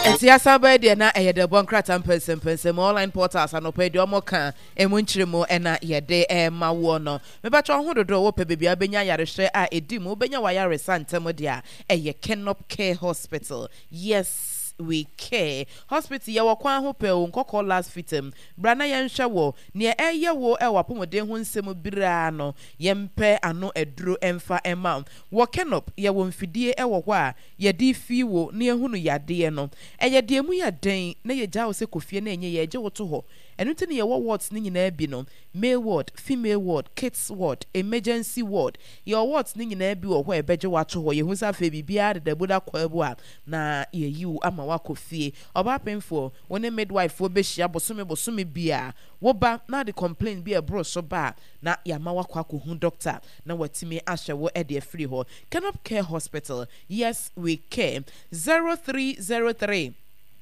Siasa by the na the Boncrat person online portals and opay domoka and winchimo and ye de ma wono. Mebacho hundo do wope baby abenya yareshe a edimu benya wayare santa modia ye Kenop Care Hospital. Yes. We care hospital ya wakwa ho pe nkoko last fitem brana ya nhwa wo ne eye wo e wapomode ho nsem bira no yempe ano eduro emfa ema wo Kenop ya wo mfidie e wo ho a ye di fi wo ne ehunu yade no eye de mu ya den na ye gya wo se kofie na enye ye gye wo to ho enu ti ne ye wo wards ni nyina bi no male ward female ward kids ward emergency ward your wards ni nyina bi wo ho e begye wa to ho ye hu sa fa bibia de boda kwabu a na ye yiwu ama wakofie oba penfo woni midwife wo be hia bosome bia wo ba na the complain bi e bro so ba na ya ma wakwa ko hu doctor na watimi ahwe wo e de free ho Kenop Care Hospital. Yes, we care. 0303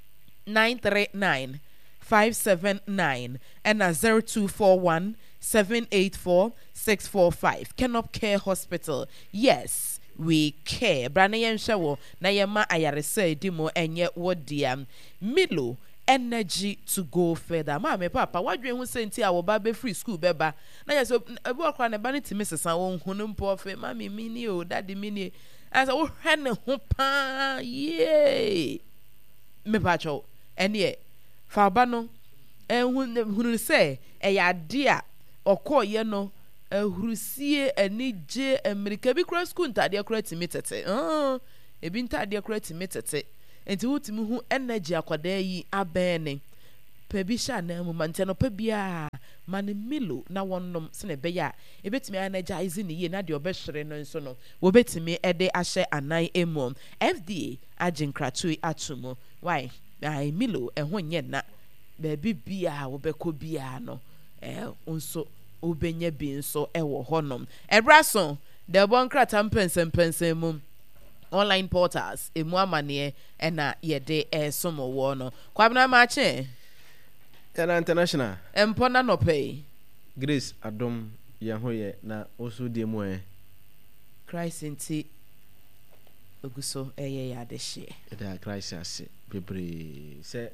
939 579 and 0241 784 645. Kenop Care Hospital. Yes, we care. Brana yenshawo na yema ayarese dimo enye wodia Milo energy to go further. Mama papa wadwen hu senti a wo ba be free school beba na yeso ebu akwa na ba ne timi sesan wo hunu mpo fe mami mini o daddy mini as wo hwe ne ho pa ye me pa cho ene fa ba no hunu se e ya de a okoye no hurusie anije America bi kura school ntade kura timi tete ebi ntade kura timi tete enti wutimi hu energy akwada yi abene pebi sha na mu mante no pebia mane Milo na wonnom se ne beya ebetimi energize ne ye na de obehwere no nso no wo betimi ede ahye anan emu FDA aginkratui atumo why ai Milo ho nye na bebi bia wo beko bia no nso obenya bi nso ewo honom ebraso de Boncrat mpensen mum online portals emu amane na yede somo wo no kwabna mache Kana international empona no pay Grace Adom yahoye na osu de mu Christ nti oguso ya de hye da Christ ase bebre se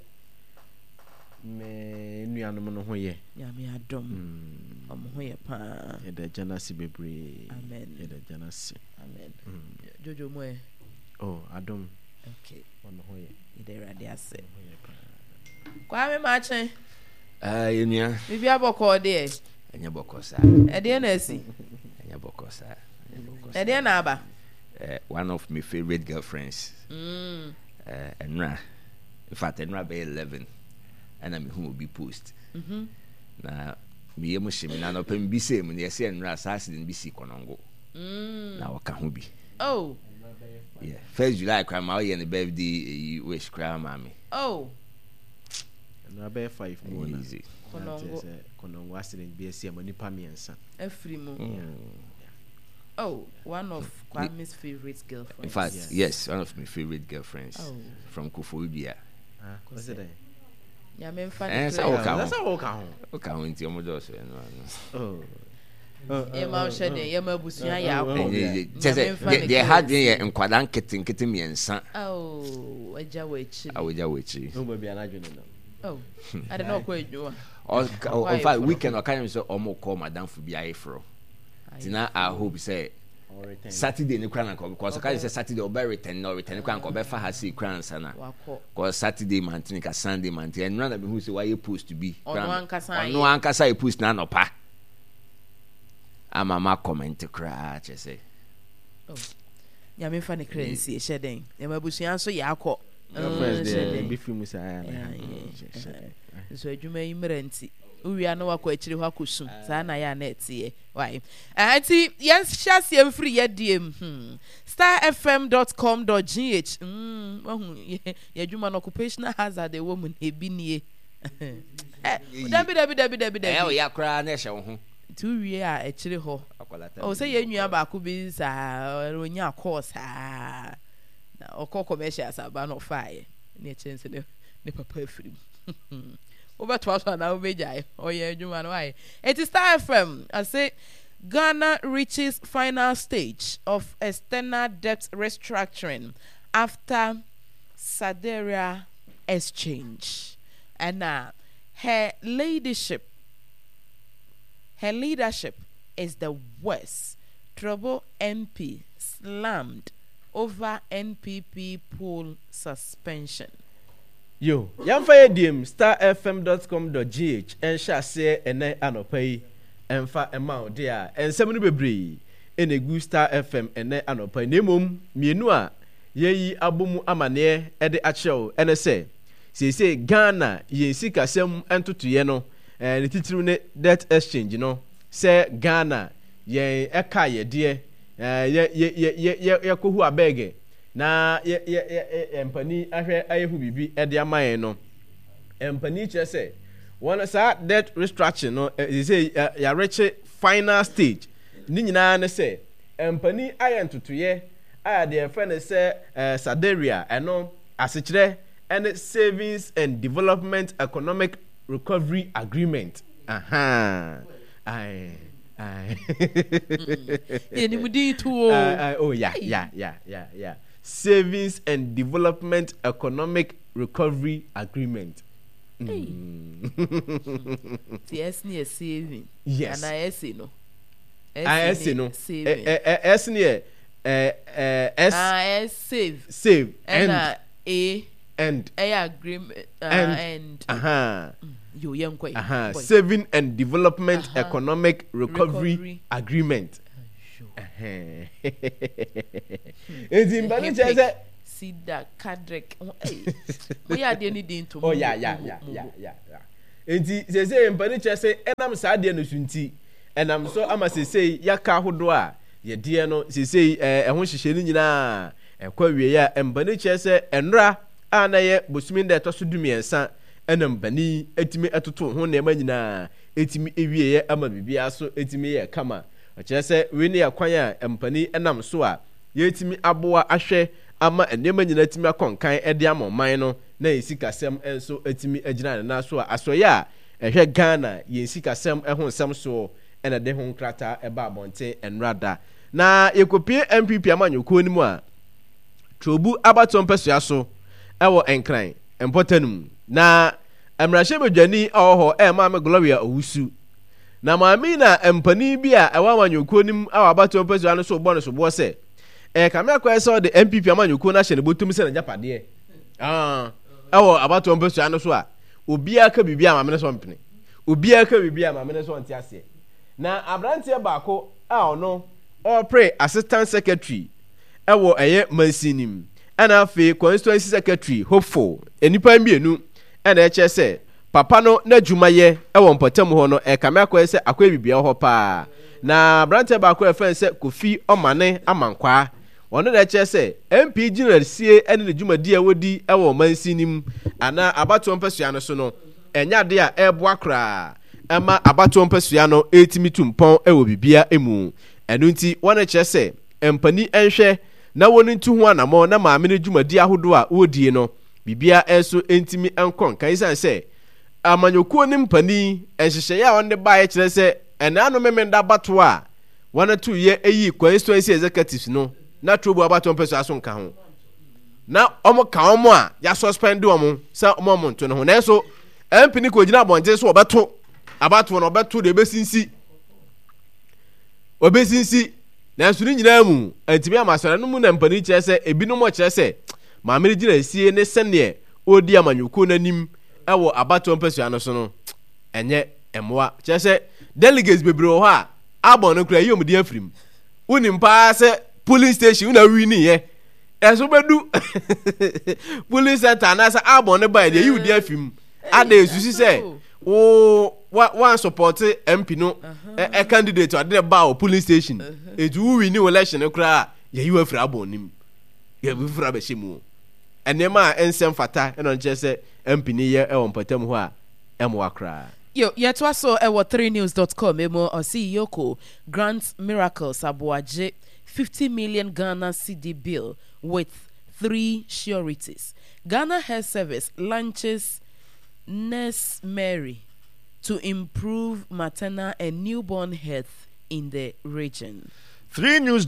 me nuanom no hoye ya me adom hoye pa da janasi bebre amen da janasi amen jojo mo oh Adom okay ono hoye ide rade ase kwa me mache Yenya bibi aboko de enya bokosa de na asi enya bokosa de na aba one of my favorite girlfriends Enra in fact Enra be 11 and I'm who will be post na me yemu shimi na no pem bi se mu ne se Enra assassin bi si konongo na waka ho bi oh yeah 1st July kwa ma ye ne birthday wish kwa mami oh na be 5 more na easy konongo accident bi ese amani pa miensa afrimu oh one of Kwame's favorite girlfriends in fact yes one of my favorite girlfriends from Kofobia what's it ya me mfa that's how okay nti omodo so no e ma shede ye ma busua ya akọ they had ye nkwada nkete miensa oh aja wechi no baby anadwene no oh I don't know kwa edwo in fact weekend okan so omo call madam for bia ifro tina I hope say Saturday ni kran ko because I say Saturday obe return kran ko be fa ha see kran sana because Saturday mantini ka Sunday mantini and rather be who say why you post to be no ankasa you post na no pa ama comment kra che say oh ya me fa ne crancy sheden ya mabusua so ya akọ be film say so adwuma yi mranti uwia no wakọ akiri hɔ akɔsu saa na ya na etie why anti yes shasi emfiri ye diem starfm.com.gh ye adwuma no occupational hazard e wo mu na ebi nie dabi o ya kra na ehye wo ho tu wie a akiri hɔ o say ye nua ba ko bi saa onya course na okọ commercial saba no fire na chense ne papa afiri over to us now major oh yeah juma no why it is Star FM. I say Ghana reaches final stage of external debt restructuring after Saderia exchange. And her leadership is the worst. Trouble MP slammed over NPP poll suspension. Yo, yamfa ediem starfm.com.gh ensha se ene anopai emfa ema de a ensem no bebre enegu Star FM ene anopai nemom mienu a yeyi abomu amane ede achew ene se Ghana yensi kasem entotoye no ne titiru ne debt exchange no se Ghana yen eka ye de ye kohu abege na empani ahwe ayehu bibi ede amaye no empani che se one sa debt restructuring no say ya reach final stage ni nyina ne se empani ayentotoye aya de friend say Sadaria eno asechire and savings and development economic recovery agreement savings and development economic recovery agreement. Yes, near saving. Yes. And I say no. Save and agreement saving and development economic recovery agreement. See that Kadrek. We are the anything to. Oh yeah. Enti say empani say enam sa de no sunti enam so ama say yaka hodo a ye de no say ehun hihye ni nyina ekwa wie ya empani say enra ana ye bosumi de to so dumiensa enam bani etimi etoto ho na ema nyina etimi ewie ye ama bibia so etimi ye kama o say we ne yakwan a empani enam so a ye etimi aboa ahwe ama enema nyina etimi akonkan ede amoman no na yesikasem enso etimi agina na so asoye a ehwe Ghana yesikasem ehonsem so ena de hon krata eba abonte enrada na yekopie MPP amanyoko ni mu a trobu abaton pesua so ewo enkran empotanum na amrahye bedwani oho ma me Gloria owusu na maami na empani bi a ewa amanyoko nim awa abaton pesua no so bo no so bo se kame akwa so de MPP amanyoko na hye ne botum se na japade ewo abaton pesua no so a obia ka bibia maame ne so mpene obia ka bibia maame ne so nti ase na abrantie baako a ono pray assistant secretary ewo eye mansinim ana afi constituency secretary hopeful enipa mbienu ana eche se papa no na dwumaye ewo mpatam ho no kame akwa se akwa bibia ho pa na abrantie baako efen se Kofi Omane Amankwa ono na eche se MP general sie ene ne dwumadi a wodi ewo mansinim ana abato mpasua no so no enya de a ebo akra ema abato mpasua no etimi tumpon ewo bibia emu enu nti wona che se empani enhwe na woni ntu ho anamo na maame ne dwumadi ahodo a wodie no bibia enso entimi enkon kan san se amanyoko ni mpani enhyehyɛ ya wonde bae kire se ena no memenda bato a wona tu ye eyi constituency executives no na trobu abato mpasua so nka ho na omo ka omo a ya suspend omo sa omo nto no ho na so empini ko gina bonje so obeto abato no obeto de obesinsi na so ni nyina mu antimi amasore no mu na mpani kire se ebinom o kire se maame gina sie ne sene odi amanyoko nanim ewo abato mpasua no so no enye emwa kire se delegates bebre ho a abon no kura yi omudi afrim unim pa se police station na wini ye eso bedu police center na sa abon ne ba de yi udi afim ada esusi se one support MP no candidate ade ba o police station eju wini election kura ye yi afra abon nim ye bi fra ba shemu enema ensem fata eno nche se MP ni ye e wompatam ho a emo akra. Yo, yet was so 3news.com emo osi yoko grants miracles abuaje 50 million Ghana CD bill with 3 sureties. Ghana Health Service launches Nurse Mary to improve maternal and newborn health in the region.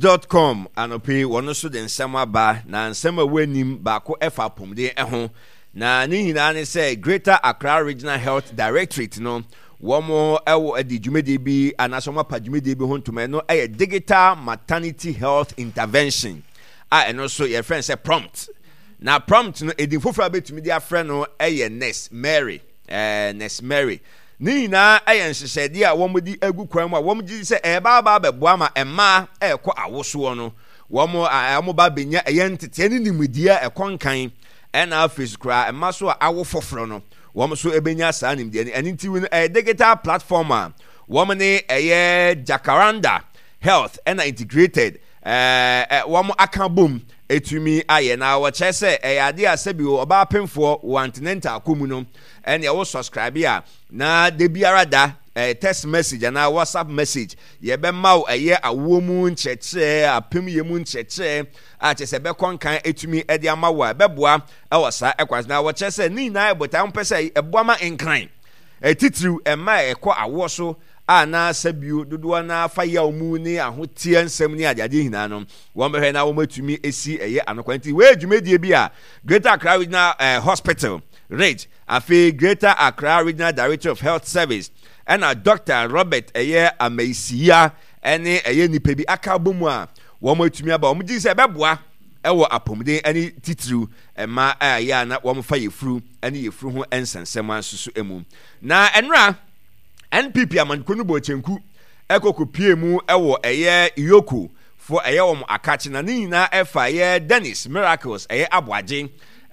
3news.com anope wono so den sama ba na nsama wanim ba ko efa pomde eho na ne nyinaa ne sɛ Greater Accra Regional Health Directorate no wɔn ɛwɔ ɛde dwumadie bi anaasɛ wɔn apa dwumadie bi ho ntoma no ɛyɛ digital maternity health intervention a ɛno so yɛfrɛ sɛ prompt na prompt no edin foforɔ a betumi de afrɛ no ɛyɛ Nurse Mary Nurse Mary ne nyinaa ɛyɛ nhyehyɛdeɛ a wɔn de agu kwan mu a wɔn gye sɛ ɛba bɛboa ma mmaa ɛkɔ awosoɔ no wɔn ba benya ɛyɛ nteteɛ ne nimdeɛ ɛkɔ nkan ɛna afei so koraa mmaa so a awo foforɔ no wɔn so ebenya saa nimdeɛ no ɛne nti no ɛyɛ digital platform a wɔn ne ɛyɛ Jacaranda Health ɛna integrated wɔn aka bom etumi ayɛ na wɔkyerɛ sɛ ɛyɛ ade a sɛbi ɔbaa pemfoɔ wɔ antinental akɔmu no ɛne ɛwɔ subscribe a na de biara da text message ana WhatsApp message yɛbɛma wo ɛyɛ awo mu nkyerɛkyerɛ apem yɛ mu nkyerɛkyerɛ a kyerɛ sɛ bɛkɔ nkan etumi ɛde ama wo a bɛboa ɛwɔ saa ɛkwas na wɔkyerɛ sɛ ne nyinaa ɛbɔta mpɛ sɛ ɛboa ma nkran ɛtitiriw ɛma ɛkɔ awo so a na sabio dodoɔ na fa yɛ mu ne ahoteɛ nsɛm ne adeade nyinaa no wɔn bɛhwɛ na wɔn atumi esi ɛyɛ anokwanti wɔ adwumadie bi a Greater Accra Regional Hospital RAGE afei Greater Accra Regional Director of Health Service ɛna Dr. Robert ɛyɛ Amaisia ɛne ɛyɛ nipa bi aka bɔ mu a wɔn atumi aba wɔn gye sɛ ɛbɛboa ɛwɔ apɔmuden ɛne titiriw ɛma ɛyɛ a na wɔn fa yɛfuru ɛne yɛfuru ho nsɛnsɛm asusu emu na ɛnura NPP amankono bo chenku ekoko pie mu ewo eye Iyoko for eye wo akachi na ni nyina efa ye Dennis Miracles eye aboaje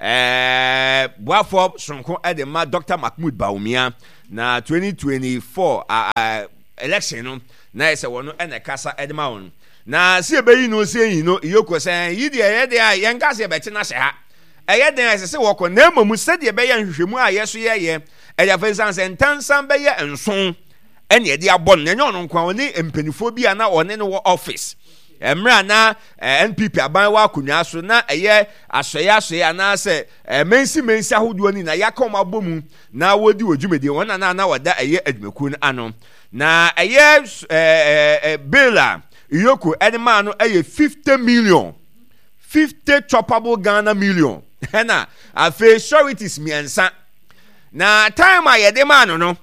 boafo sonko edema Dr. Mahmoud Baumia na 2024 election no na ese wono ene kasa edema won na si ebeyi no si eyi no Iyoko sen yi de eye de a yenka se beti na hye ha eye den ese se woko na mamu se de be ye nhwehwemu a yeso ye eya fensan se ntansan be ye enson ene ye de abon na nyon nko oni empanifo bi ana one ne wo office emra na NPP aban wa akunwa so na eye asoye ana se mensi ahodo ni na yakom abomu na wodi odwumede wona na wada eye adwumaku no ano na eye Bella Iyoko edema no eye 50 million 50 choppable Ghana million na afi sureties miensa na time a yede man no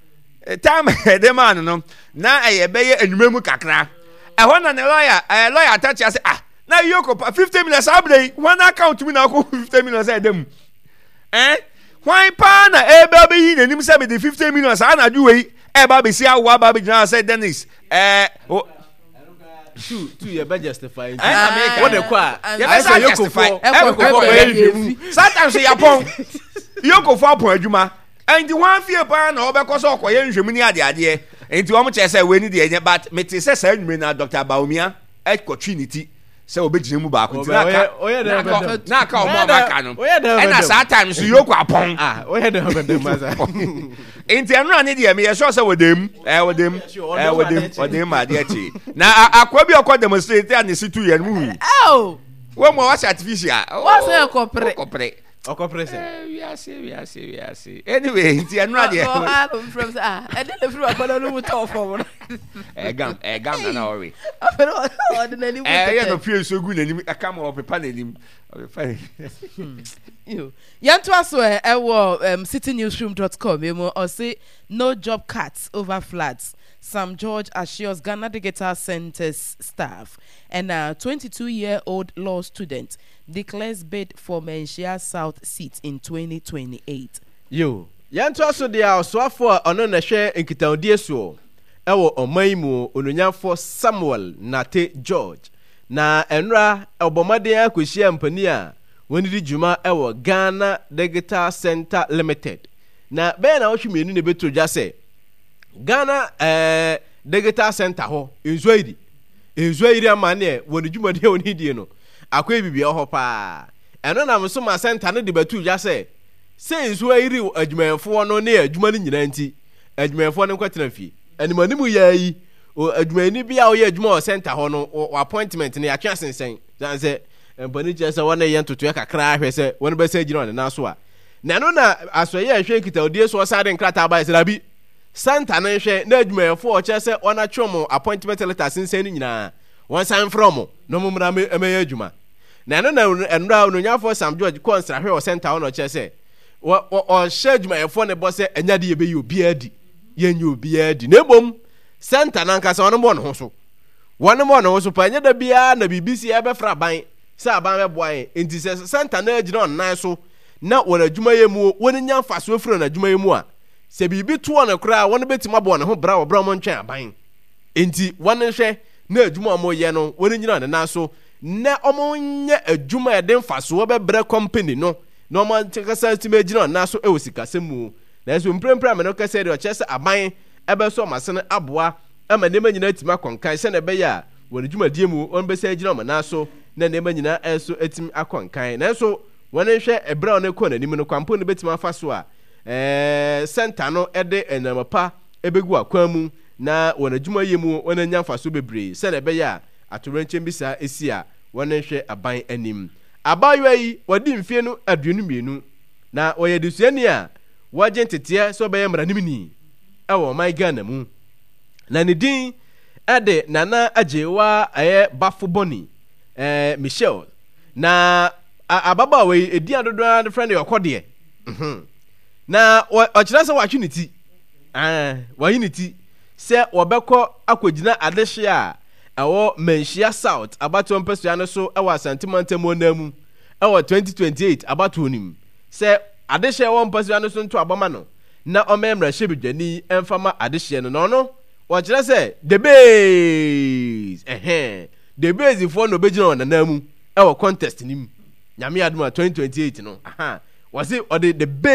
na ayebeye enwumemu kakra ehɔ na ne lawyer attach say na Iyoko 50 million sabre one account mi na ko 50 million say dem why pa na ebe be yi nanim say be 50 million sa na du wei eba be si awo aba be jina say Dennis two ye be justify what the kwa I say Iyoko for sometimes yapon Iyoko for apon adwuma and the one fear pa na obekọ so okoye nhwemu ni ade enti wo mo che say we ni de enye but me te say say nwumi na Dr. Baumia Trinity say obegire mu ba ko na ka o mo baka no and as that time so Iyoko apon oye de ho maza enti enra ni de me ye sure say wodem ma de achi na akwa bi okọ demonstrate and si 2 year mu wo mo wa artificial wa say kopre okopre we are see anyway nti enra de from and then the free akọlọ no to for gam na worry ordinary you no feel so good nanim aka ma opepa nanim you yanto aso ewo citynewsroom.com emo or say no job cuts over floods. Sam George assures Ghana Digital Center's staff and a 22-year-old law student declares bid for Menchia South seat in 2028. Yo, yanto aso dia oswafo ono na hwe nkitaodie so ewo omaimu ononyamfo Samuel Nate George na enra obomade akohia mpani a wonidi djuma ewo Ghana Digital Center Limited na be na ohwemienu ne betroja se Ghana Digital Center ho enzoiri amane woni djumade onidi no akwa bibia ho pa eno na mso ma center no de betroja se enzoiri adwumanfo no ne adwuma ni nyina nti adwumanfo no kwatena fie animanimu yayi adwumani bia wo ye adwuma o center ho no appointment ne atwa sensen dan se mpani je se wona ye ntoto kakra ahwe se wona be se gina on na so a na no na asoye ahwe nkita odie so sade nkrata ba se labi center no hwe na adwumanfo o che se wona twom appointment letter sensen ni nyina won san from no mumra emeye adwuma na no na enra ononyafo Sam George Konsra hwe o center ho no che se or schedule my phone a boss and yadi be you beardy. Yen you beardy. Nebom, Santa Nancas on one hoso. One more no so panya da bia na BBC ebe fra ban. Sa ban boy enti se Santa na agina on nan so na wona adwuma ye mu woni nya mfaso afro na adwuma ye mu a se bibi to on kra wona betima bo ne ho bra wo bra mo ntwen aban enti wona hwe na adwuma mo ye no woni nyina ne nan so na omo nya adwuma e den mfaso wo be bra company no na omo tikasa tima agina on nan so e wosikase mu na so mprempra me no kase de o chese aban ebe so masene aboa ama nema nyina tima konkan se na be ya wona adwuma die mu on be se agina on nan so na nema nyina enso etim akonkan na so wona hwe ebra ne ko na nim no kwampo ne betima fa so a center no ede enamapa ebegu akwan mu na wona dwuma yemu wona nya fa so bebre se na be ya atorenche bisa esi a wona hwe aban anim abayo yi wadi mfie no aduonu mienu na oye desuani a waje ntetea so be yemra nimni ewo my Ghana mu na ne din ade nana ajewa bafo boni Michelle na ababa we edi adodo na friend yokodie na o kira se wa twiniti wa yiniti se obekọ akogina adehye a ewo Manhyia South abato mpesua no so ewo Asantemantam onamu ewo 2028 abato onim se adehye ewo mpesua no so nto abama no na omemra hyebedwani emfama adehye no no o kira se the base the base for no begina on namu ewo contest nim nyame aduma 2028 no was it or the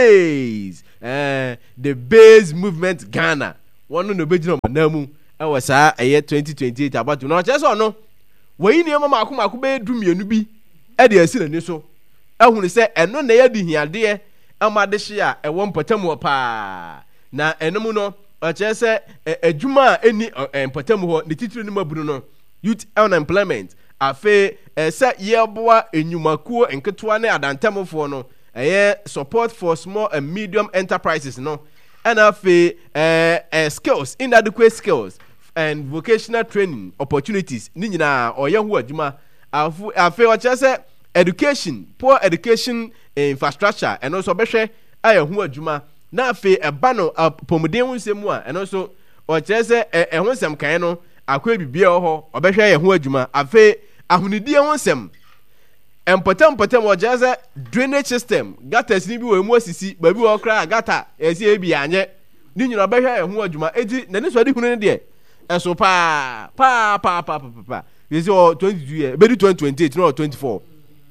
base movement Ghana one no begina on namu ewo saa 2028 about no cheso no we ni mama akoma be dumienu bi e de asi nani so ehunu se eno na ya di hiade amade hye a ewo mpatamu pa na enum no o chese adwuma eni mpatamu ho ne titiri ni mabunu no youth unemployment afe se yeboa enyumakuo enketoa ne adantemfo no support for small and medium enterprises no and afe skills inadequate skills and vocational training opportunities ni nyina oyehu adwuma afe o chese education poor education infrastructure and also behwe ayehu adwuma na afe eba no pomuden hunsemu a and also o chese ehunsem kan no akwa bibia ho obehwe ye ho adwuma afi ahunidie ho nsem empotem ojaza drainage system gutters ni bi wo mu asisi ba bi wo kra gutter esi e bi anye ni nyina obehwe ye ho adwuma edi na ni so de hunu ne de eso pa yesi o 22 year be 2028 no 24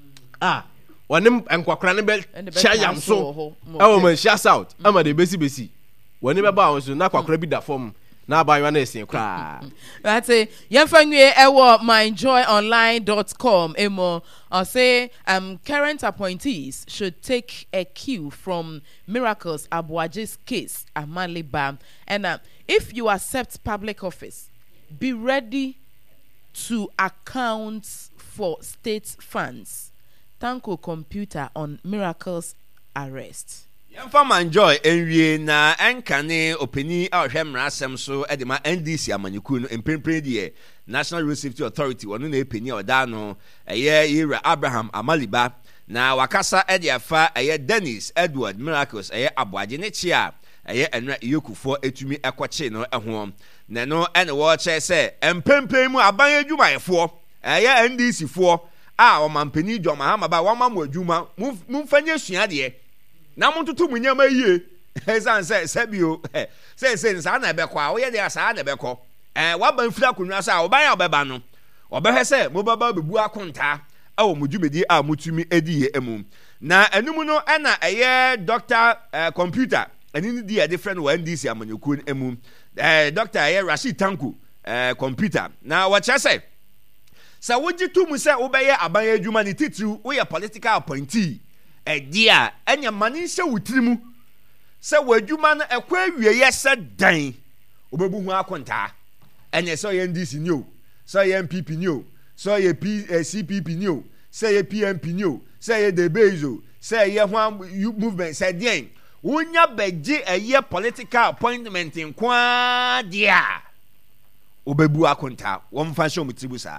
wonim enkwakra ne be chayam so awo Manhyia South ama de besi wonim be ba won so na kwakra bi da form na abaywa na esin kra that's it yemfanwe ewo myjoyonline.com emo say current appointees should take a cue from Miracles Abuaje's case Amaliba and if you accept public office be ready to account for state funds. Tanko computer on Miracles arrest. Yamfa enjoy enwie na enkane openi ahwemra asem so edema NDC amanyuku no emprenpren die National Road Safety Authority wonu na epeni oda no Ira Abraham Amaliba na wakasa ediafa Dennis Edward Miracles Abuaje ne chia enra yokufo etumi ekwache no eho na no ene wo che se emprenpren mu aban adwumayefo NDC fo o mampeni dwoma ha maba wa mamu adwuma mumfanye sua de na montutu munyama yie esan se bio se nsa na ebekọ a wo ye de asa na ebekọ wa ban fira kunwa sa oban ya obeba no obehwe se mo baba bebu akonta awo mudwumedi a mutumi ediye emu na enum no na Dr. Computer eni di a different one NDC amanyoku emu Dr. Rashid Tanko Computer na wa chese sa wojitu mu se obeye aban adwuma ni titiri wo ye political appointee dia enya mani se wutirimu se wadwuma na ekwa wie yese dan obebu hu akonta enye so ye NDC ni o so ye MPP ni o so ye CPP ni o se ye PMP ni o se ye Debezo se ye ho movement se den wonya beje eye political appointment nkwa dia obebu akonta wo mfa hye omutiribu sa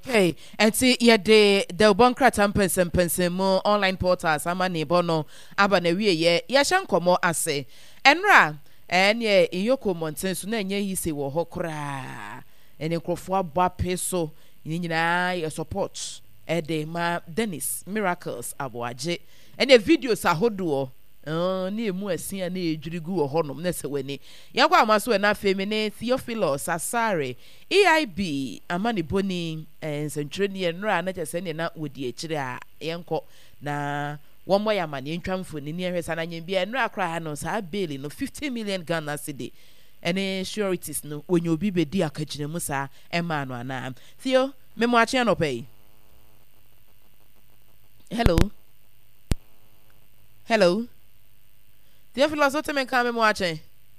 Okay, and see, yeah, the Bonkrata person more online portals, Amani Bono, Abanawi, yeah, Shankomo ase, Enra, and yeah, Iyoko Mountain, so then ye say, wo hokra, and in Crofua Bapeso, in your support, Ede Ma Dennis, Miracles, Abuaje, and the videos are hoduo. Ni emu asia na ejurigu wo honom na se wani yakwa amaso na femine Theophilus Asare EIB amani boni nsentwene nra na chese ne na wodi akire a yenko na womo ya mane ntwamfo ni ne hwesa na nyembia nra akra ha no sa bail no 50 million Ghana cedi ene sureties no onye obi bedi akagine mu sa ema no ana Theo memo ache no pay hello Theophilus, what time come watching?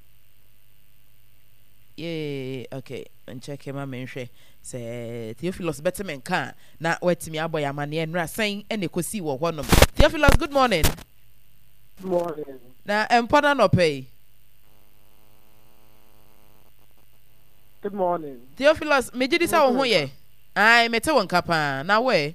Yeah, okay. And check him out, mention. Say Theophilus better man can. Now wait to me aboy amani and ra saying any could see what one of Theophilus, good morning. Good morning. Now important no pay. Good morning. Theophilus, me did this out who ye? I met one kapa. Now where?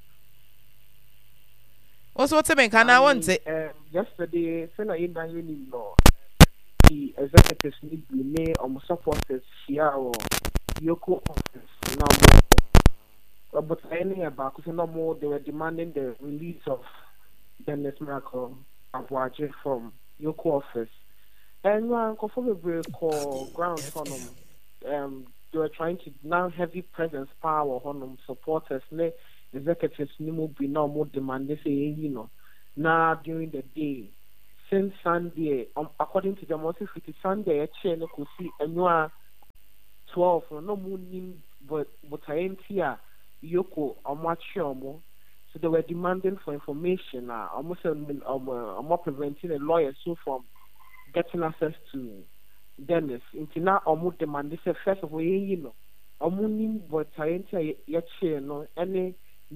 Also, what time can I want it? Yesterday, Senator Ibrahim no. The executives need to be supporters here or Yoko office now. But any about because no more they were demanding the release of Dennis Miracle Abuaje from Yoko office. And conformably call ground on them. They were trying to now heavy presence power on them supporters. Executives will be now more demanding, saying, you know, now during the day, since Sunday, according to the most Sunday, a chain could see a new 12, no moon, but I ain't here, Yoko, or much more. So they were demanding for information, almost more preventing a lawyer so from getting access to Dennis. Into now, almost demanding, first of all, you know, Omunim, but I ain't here, yet, no, any.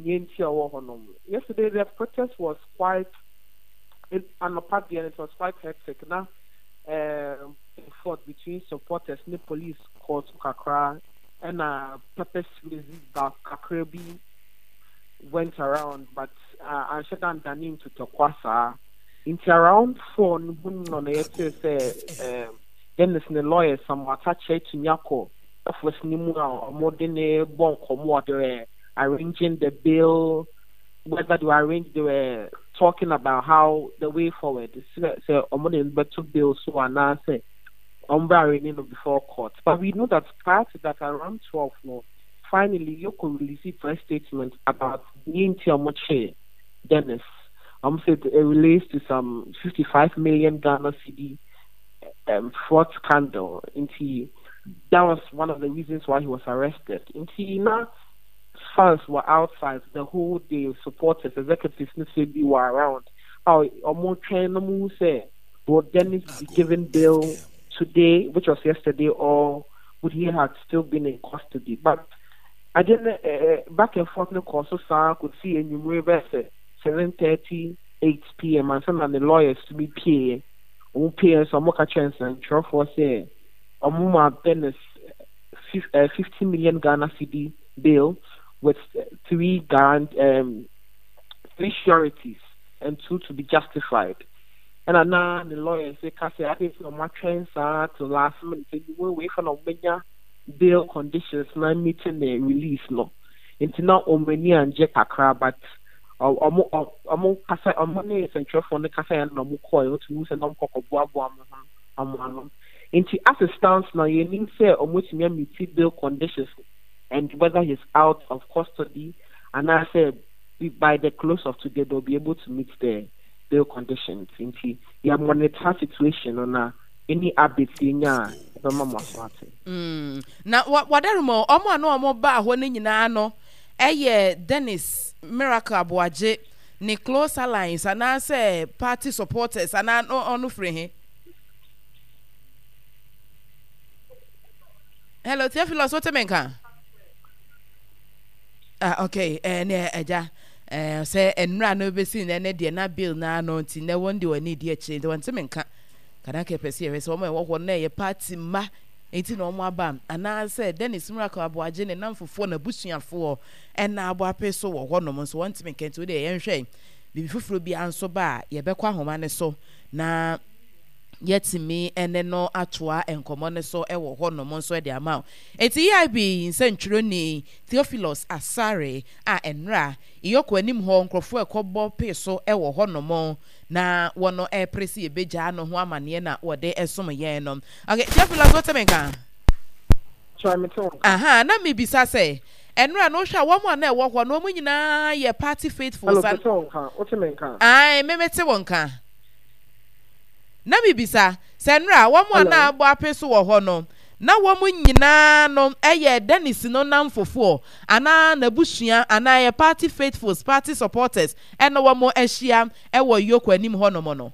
Yesterday, the protest was quite, and apart the end, it was quite hectic. Now, fought between supporters, the police, court, Kakra, and pepper that Kakrebi went around, but I shut down Danim to Tokwasa. Into around 4, on the Dennis, the lawyer, some attached to Nyako, of was Nimura, or more than a bon commodore. Arranging the bill, whether they were talking about how the way forward. So, better bill so and say, before court. But we know that prior to that, around 12, no, finally, Yoko released a press statement about Ninti Dennis. Said it relates to some 55 million Ghana cedi fraud scandal. That was one of the reasons why he was arrested. Now, fans were outside the whole day. Supporters, executives, were around. Would Dennis be given bail today, which was yesterday, or would he have still been in custody? But I didn't back and forth. Also, could see a number 7:30, 8 p.m. and some of the lawyers to be paid. Some more chance and for say, Dennis 50 million Ghana cedi bail with 3 sureties and 2 to be justified. And now the lawyers say, I think my trends are to last minute. We wait for no bail conditions, not meeting the release law. It's not Omeni and Jack Accra, but among Casa Omani Central for the Casa and Nomu Coil to use a non cocoa. Into as it stands now, you need to say almost meet bail conditions and whether he's out of custody. And I said, by the close of today, they'll be able to meet the bail conditions. Into your monetary situation on any updates in your now, whatever more, no more bar when in ano, Dennis Miracle Abuaje, ni close alliance, and I say party supporters, and I know on free. Hello, Theophilus, what you mean? Okay, say and run over seen and Eddie and bill now, no, no one do any dear change. The one to men can I keep a serious woman, what one day a party ma enti no mo aba ana say Dennis Miracle Aboagye ne namfofo na busuafo e na abo apeso wo ho no mo so won timi kento de yenhwe bibi fufuro bi anso ba ye bekwa homa ne so na yetimi ene no atoa enkomo ne so ewo ho no mo so de ama enti EIB nsentwiro ni Theophilus Asare a enra iyoko anim ho nkrofo ekobo peso ewo ho no mo na wono presi ebeja no ho amane na wode esom ye no okay Theophilus what menka try me to aha na me bisa say enra no hwa wo mo na ewo ho no mo nyina ye party faithful san what menka ai memete wonka na bibisa senra wo mo na agbo apeso wo ho no na wo mo nyina no eye Dennis no namfofo ana na busua ana ye party faithfuls party supporters eno wo mo ahia e wo yoko anim ho no mo no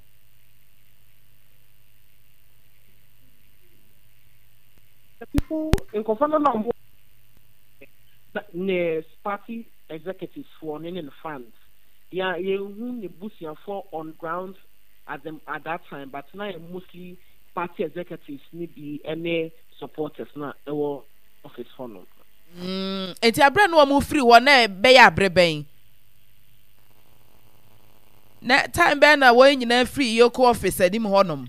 the people in confront no ne party executives for in the funds yeah you the busua for on ground at that time, but now mostly party executives need be any supporters na our office for no. Eti abra no mo free wo na be ya abreben. Na time be na wo nyina free yoko office adim honom.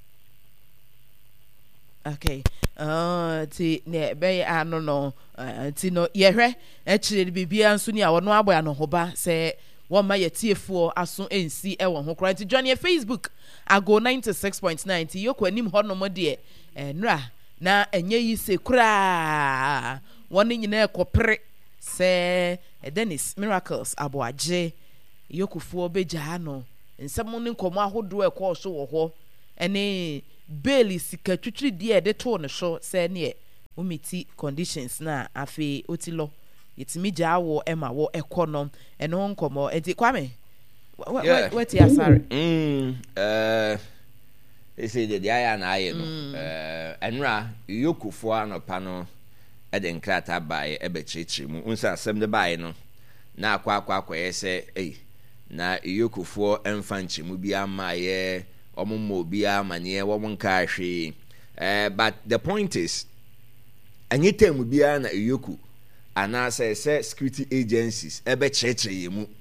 Okay. Ti ne be ano no ti no yehwe e kire bibia nso ni a wo no aboya no hoba se one my TF4 aso NC ewo ho kra nti join Facebook ago 96.9 yoko anim ho no mo de nra na enye yi se kra woni nyina ekopre se Dennis Miracles Aboagye yokufuo beja no nsem ne nkomo ahodo ekọ so wo ho ene bail sika twitwi de de to ne so se ne umiti conditions na afi otilo yetimi jawo ema wo ekonom eno nkomo enti Kwame what ya sorry say the aya na aye no enra yokufo anopa no e de nkrata bae e be chichi mu unsa asem de bae no na akwa yese na yokufo emfanchi mu bia maye omummo bia manye wo nka hwe but the point is anytime bia na yoku ana say security agencies ebe checheye mu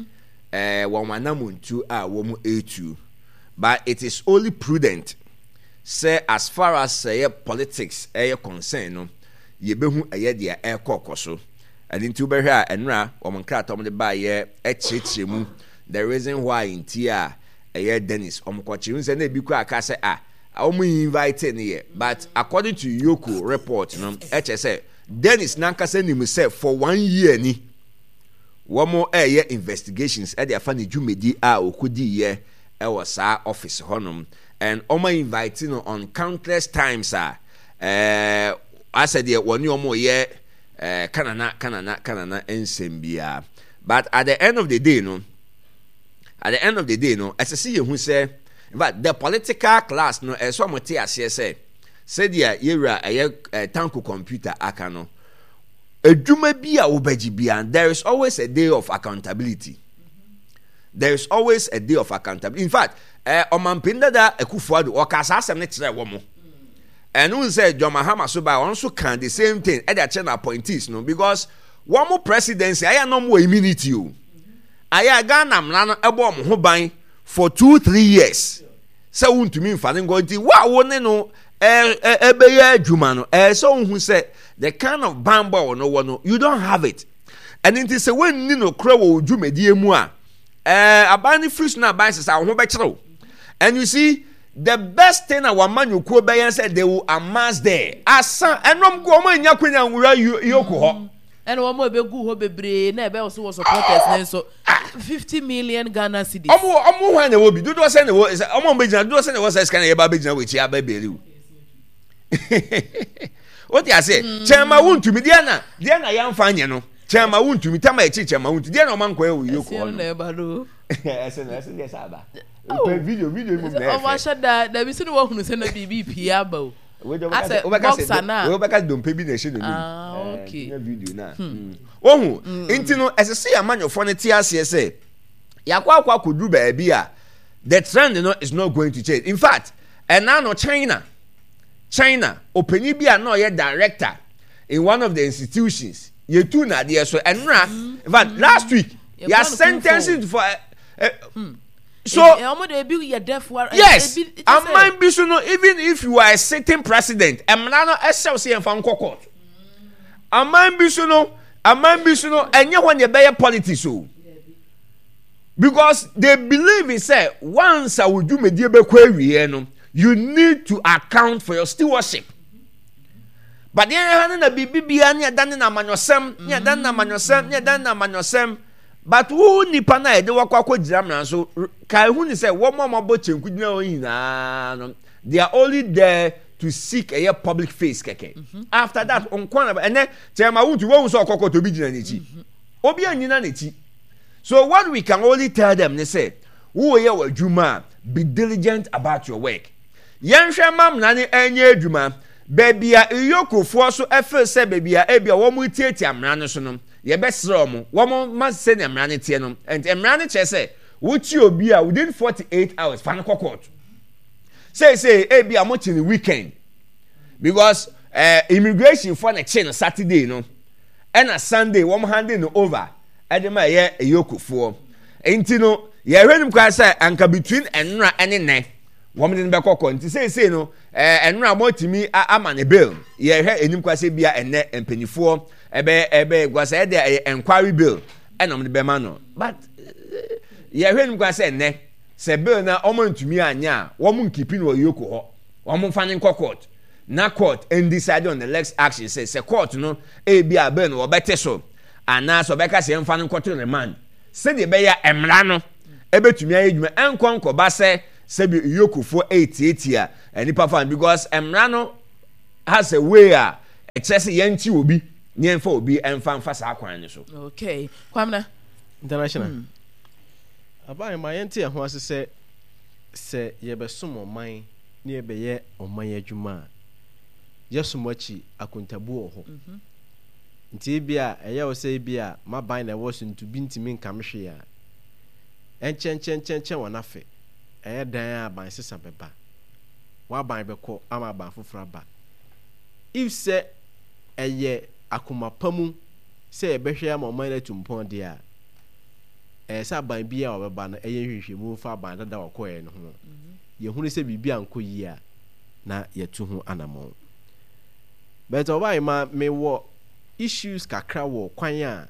wo manamuntu a wo mu etu but it is only prudent say as far as say politics concern no ye behu dia ekokoso and into be here enra wo nkrata om de ba ye checheye mu the reason why intia Dennis omkochi say na bi ku aka say omu invite ne but according to Yoko report no say Dennis nankasa nim say for 1 year ni womo investigations e de afa ne dwumedi a okodi ye e was our office honum and omo invite no on countless times I said ye woni omo ye kanana ensembia but at the end of the day no as I see you who say but the political class no so moti ase said ya yera tanko computer aka no adwuma bi a obaji bia there is always a day of accountability. There is always a day of accountability. In fact, omampinda da Akufo-Addo okasa asem ne kire wo mo. And who said John Mahama so by also can the same thing at the channel appointees no because one more presidency I no more immunity o. Aya Ghana mna ebo mo ho ban for 2-3 years. Say wuntumi mfa ne go nti wa wo ne no ebe ya adwuma no so who say the kind of bamba no you don't have it. And it is when ni no kra wo dwumedie mu a abani fruits na biases a ho be kire. And you see the best thing our man you ko be yan said they will amass there asa enom go mo nya kwanya nwura yoko ho and one more be gu ho bebre na ebe also was supporters na so 50 million Ghana cedis omo hwan na wo bi do say na wo omo be jina do say na wo say scan e ba be jina we chi ababeli o what you say chema wuntumi dia na yamfa nye no chema wuntumi tama echi chema wuntumi dia na omanko e wo yoko ho na eba do ese dia saba video mu na o wa shada da bi sinu wo hunu se na bibi pia ba o boxer na we baka dompe bi na she no okay na video na ohun enti no ese se amanyofo ne ti ase se yakwa kodu ba bi a the trend no is not going to change. In fact and now no China China openi bi a no ye director in one of the institutions ye tu na de so enra in fact last week you sentenced for so yes amman bi so no even if you are a sitting president emra no esel se en fa court amman bi so no enye ho ne be politics o because they believe in say once I will do medie be kwa wiye no you need to account for your stewardship. But the other na bibia na dan na manyosem, na manyosem, but who nipa na e de wakwa gira mran so kai hu ni say wo mabo chenku dina o yina no they are only there to seek a public face keke. After that on kwana and then tema wuntu wo so okoko to bi gina nechi. Obi anyina nechi. So what we can only tell them they say wo ye wadwuma be diligent about your work. Yenhwe mam na ne enye adwuma baby a iyokofo so efe se baby a ebia wo mu tietia amra no so no ye besere omo wo mo ma se ne amra ne tie no and amra ne che se wo chi obi a within 48 hours fa no court say ebia mo chi the weekend because immigration for na chi no Saturday no and a Sunday wo mo handing no over edema ye iyokofo enti no ye hwenim kwa say anka between enra ene ne woman in Bekoko, and say no, and Ramotimi amane bill. Ye heard enim kwase bia ene empenifo, ebe was there enquiry bill, and on the Bemano. But ye heard him kwase ne, say bill na omen to me anya, woman keeping what you call, woman finding court, na court, and decide on the next action, says a court, no, a be a burn or better so, and now so Becca say, I'm finding court on the man. Say the bear emrano, ebe to me, and conquer basse. Sebi yokufo 88 ya enipa fan because emrano has a way a excess yanti obi nyemfa obi emfa sa akwan so. Okay Kwamna international abai ma yente ho ase se ye besom oman ne ye beye oman adwuma yesomachi akontabu ho nti bia eye wo se bia maban na wo so ntubi ntimi nkamhwe ya enchen wanafe dan aban sesa beba wa ban beko ama aban foforo ba if say eye akoma pamu say ebehwe ama oman na tumpon dia sa ban bia obeba na eye hwehwemu fa ban dada wakoye no ho ye hunu se bibia ankoyi a na yetu ho anamon but obai ma me wo issues kakra wo kwan a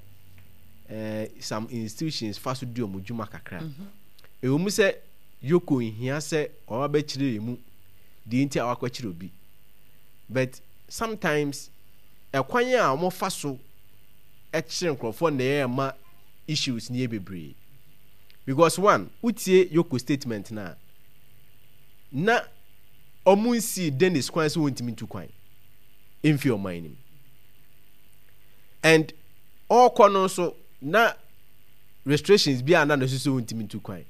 some institutions faso dio mujuma kakra ewumu se yoko hia se o ba chire mu di nti awakwa chire obi but sometimes ekwan a mo faso chire nkrofo na ye ma issues ni ebebre because one utie yoko statement na omunsi Dennis kwan so wontimi ntu kwan emfi o mining and all kono so na restrictions bi ana no so wontimi ntu kwan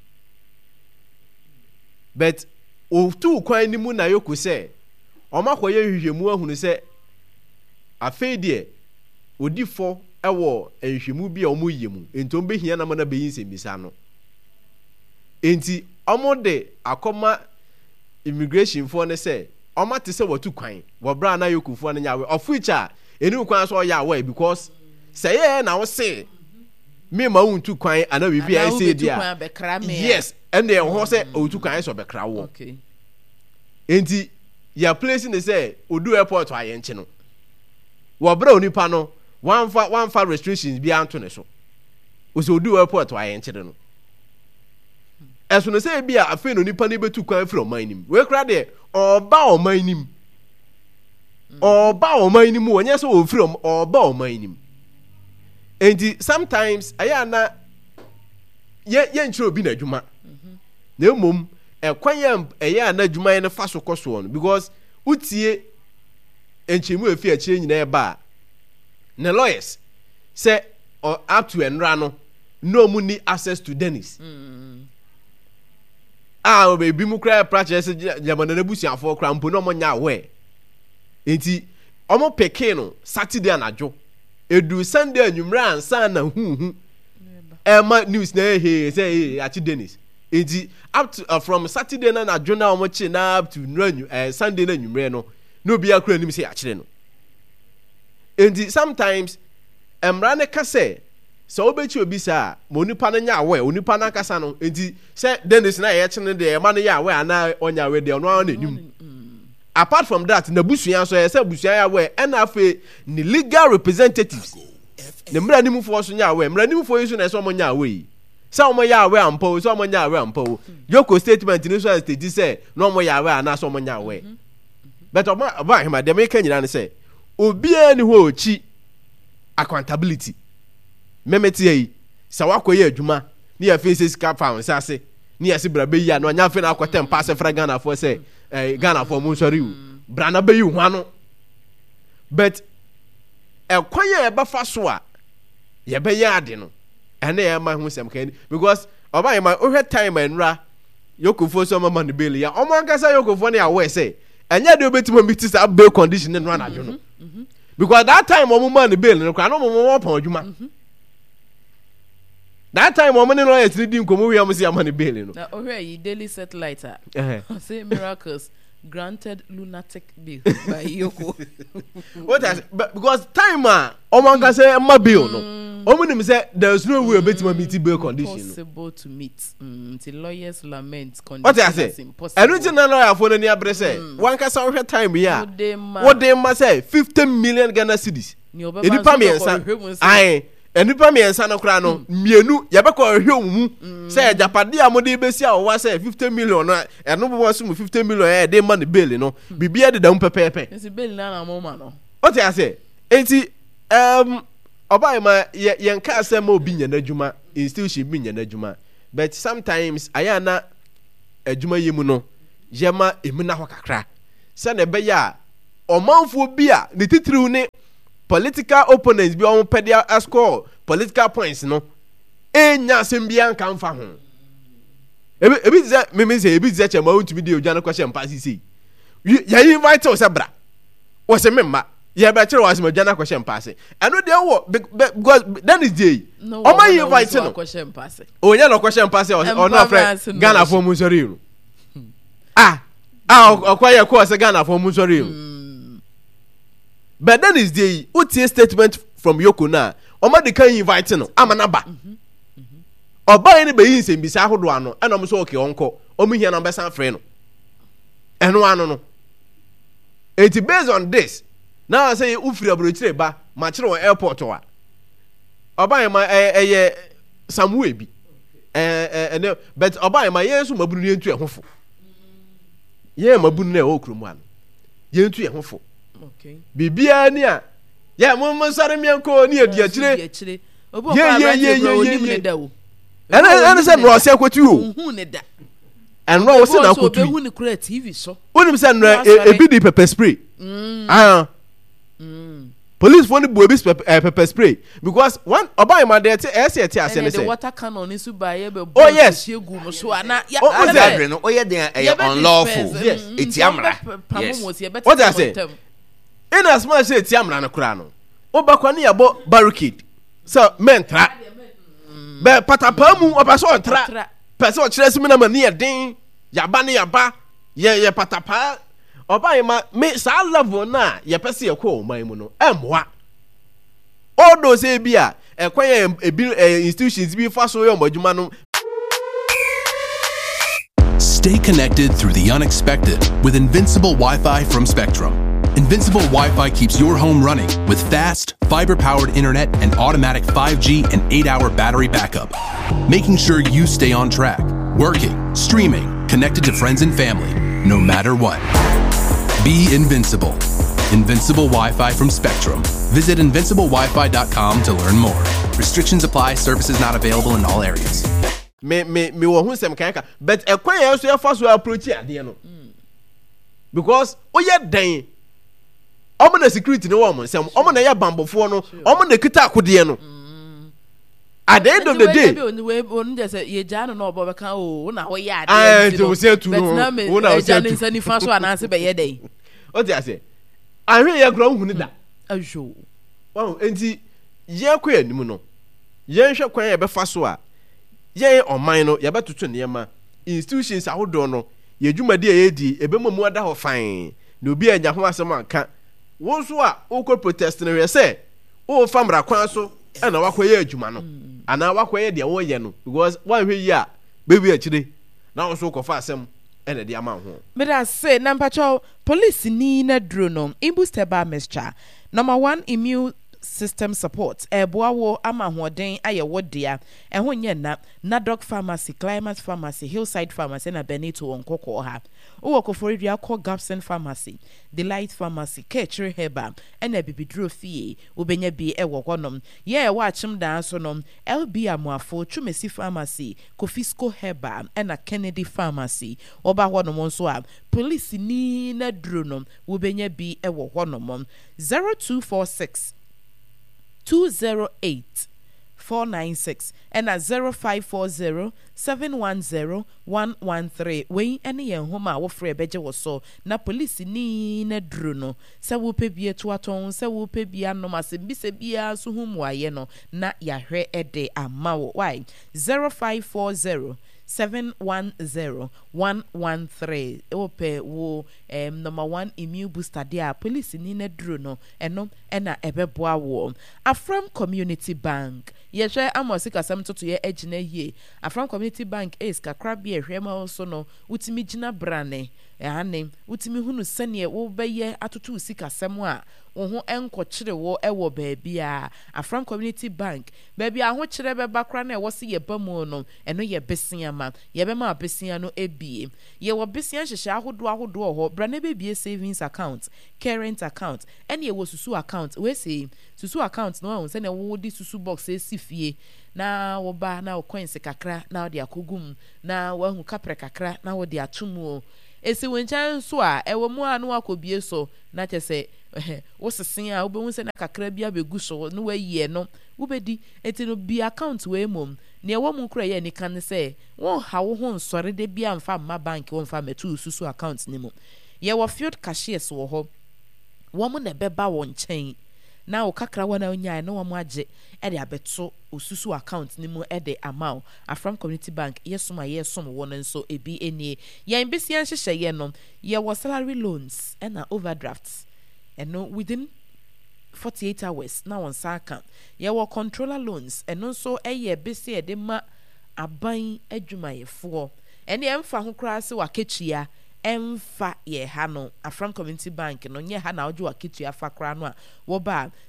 but o tu kwan ni mu na yoko se o makoye hwehwemu ahunu se afedie odifo ewo ehwehemu bi a o moyemu entom behia na mana beyin semisa no enti omode akoma immigration for ne se omate se watu kwan wo bra na yoko fo na nyawe of which eni kwan so ya we because say na wo se me ma untu kwan ana bibi I say dia yes and they ho say otu kwan so bekra wo okay enti ya place ne say odu airport aye nche no wo bra onipa no one fa restrictions bi anto ne so o so odu airport aye nche no eso no say bia afi no nipa ne betu kwan from minim we kra de oba o minim onye so o from oba o minim and sometimes ayana ye nchiro obi na adwuma na emom ekwan ya na adwuma ye ne fa so koso no because utie enchemu afi akire nyina e ba na lawyers say up to enra no mu ni access to Dennis baby mu kra practice jamana na busiafo kra mpo no mo nya we enti omo peke no Saturday anadwo edu Sunday anwumra ansa na hu ema news na say achi Dennis enti up to from Saturday na anadwo na omo chi na up to Sunday na anwumre no no be akura nim say akyere no enti sometimes emra ne ka say so obechi obi sa mo nipa no nya awe onipa na kasa no enti say Dennis na ye kyene de ema no ya awe ana onya awe de ono na nim apart from that na busuan so ye say busuan ya awe and afa ni legal representatives ne mra nim fo so nya awe mra nim fo yiso na so mo nya awe sa omo ya awe ampo so omo nya awe ampo yoko statement ni so state say no omo ya awe ana so omo nya awe but oba hima de make nyina ne say obi ani ho ochi accountability memeti yi sa wakoye adwuma ni ya face sika pound sase ni ya se brabe yi no anya fe na akotem pass fra Ghana for say Ghana for mo sori u bra na be yi ho ano but ekwan ya ba fa so a ye be ya ade no ene ya ma hu sem kan because oba ma ohwe time enra yokofo so mama no beli ya omo ankasa yokofo na awe say enya de obetima meet sa bail condition no na adwo no because that time omo man bail no kwa no mo pon adwuma that time omo ne no ya 3D nkomo wi am say amane bail no na ohwe yi daily satellite say miracles granted lunatic bail by Yoko. What has because time omo ankasa ma bail no omo nim say there's no way obetima meet bail condition possible to meet the lawyers lament condition. What I say everything na lawyer for ni abre say one kasa ohwe time ya what dey ma say 50 million Ghana cedis enipa me ensa ai enipa me ensa no kra no mienu ye be ko ohwe omu say japade amode besi a wo say 50 million no eno bo so 50 million e dey ma ne bail no bibia de dam pepepe esi bail na mo ma no. What I say enti oba ma yen ka say ma obi nya na adwuma institution bi nya na adwuma but sometimes ayana adwuma yemu no yema emuna ho kakra se na be ya omanfo bi a ne titiriw ne political opponents bi on pedia score political points no enya asem bi an kan fa ho ebi ze me say ebi ze chema untumi de oja na kwahye mpa sisi ya invite o se bra o se memma ya ba kire wasem oja na kwahye mpa se eno de wo because then is day o ma invite no kwahye mpa se o nya no kwahye mpa se o no friend Ghana for mu sori ru okwaya ko se Ghana for mu sori ru. But then is the utie statement from Yoko na oma de kan invite no amanaba oba ni be yin se mbisa hodo ano ana mo so okay onko omu hia na be san frɛ no eno ano no it based on this now I say ufiri abrochire ba ma kire on airport wa oba ma eye Samuel bi but oba ma yesu mabunu ne ntu ehofo ye mabunu na e okrumu ano ye ntu ehofo. Okay. Bibia ni a ya mo sare mienko ni adi akire obo pa right ne da wo ana se no se akwatu o hu ne da enro wo se na akwatu hu ne kura TV so onim se no ebi di pepper spray police phone bu ebi pepper spray because one oba ma dey ese ase ne say the water cannon isu ba ye be oh yes egu mo so ana ya adre no oye den unlawful yes etiamra yes what I say in as much as etiamra na kura no obakwa ne yabo barricade so mentra be patapa mu obaso ontra person kire simi na mani eden yaba ne yaba ye patapa oba ma me sa level na ye pese ye ko man mu no emwa odo se bia ekwan institutions bi fa so ye omajuma no. Stay connected through the unexpected with Invincible Wi-Fi from Spectrum. Invincible Wi-Fi keeps your home running with fast, fiber-powered internet and automatic 5G and 8-hour battery backup, making sure you stay on track, working, streaming, connected to friends and family, no matter what. Be invincible. Invincible Wi-Fi from Spectrum. Visit invinciblewifi.com to learn more. Restrictions apply. Services not available in all areas. Me wo hu sem kan ka but ekwan ya so ya fa so approach ade no because oye dan omo na security no wo mo sem omo na ya bambofo no omo na kita akode no at the end of the day we just ye jano no obo be kan o na ho ya ade to se tu no wo na o se tu ni fa so ananse be ye den o ti ase ahwe ye kro hu ni da ajo wow enti ye kwa anim no ye nhwe kwan ye be fa so a ye oman no ye betutu ne ma institutions ahodo no ye dwumadi ye di ebemamu ada ho fan na obi anya ho asɛm anka wo nso a wokɔ protest no hwɛ sɛ wofa mmara kwan so ɛna wakɔyɛ adwuma no anaa wakɔyɛ deɛ woyɛ no because woanhwɛ yi a bɛbi akyire na wo nso wokɔfa asɛm ɛna de ama ho meda se na mpakyɛw police ni na duro no imbuster ba mescha number 1 immune system support eboa wo ama hoden aye wo dia ho nye na Nadok Pharmacy, Climax Pharmacy, Hillside Pharmacy na Benito Onkoko ha wo Koforidua call Gapson Pharmacy, Delight Pharmacy, Ketcher Heba na Bibidro Fie obenya bi ewo honom ye wa achim dan so nom LB Amuafo Chumesi Pharmacy, Kofisco Heba na Kennedy Pharmacy oba honom nso a police ni na duro nom obenya bi ewo honom 0246 208-496 and at 0540-710-113. We any yen homa wofre beje woso na police ni na druno se wo pebie to aton se wo pebia no masembi se bia so humu aye no na yahwe ede amawo why 0540-710-113 ope wo number 1 immune booster dia police ni na druno eno ena ebeboa wo Afram Community Bank yehwe amosika sam toto ye agina hie Afram Community Bank is kakra bia hwema also no utimi gina brane ane utimi hunu sene wo beye atoto sika sam a wo ho enkokyere wo ewo baabia Afram Community Bank baabia ho kyere beba kra na wo se ye bamu no eno ye besia ma ye be ma besia no ebie ye wo besia hyehye ahodo ho brane bebie savings account, current account ene ye wo susu account we say susu account no se na wo di susu box esifie na wo ba na wo coins kakra na wo di akogum na wo hu kapre kakra na wo di atumu esi wenchan so a ewo mu anu akobie so na kyese wo sesen a wo be hu se na kakra bia begu so no wayi no wo bedi eti no bi account we mom ne ewo mu kura ye ni kan se won ha wo ho nsore de bia mfa ma bank won fa metu susu account ni mu ye wo field cashiers wo ho wo mu na beba won chen na o kakra wana onya na wo mu age e de abeto osusu account ni mu e de amount Afram Community Bank yesom wo nso ebi enie ye mbesian hyehye ye no ye wo salary loans and overdrafts and no within 48 hours na won sa account ye wo controller loans and nso eye besi e de ma aban adwumayefo ene emfa ho kra se wakechia emfa ye ha no Afram Community Bank no nye ha na ojo waketua fa kra no a wo ba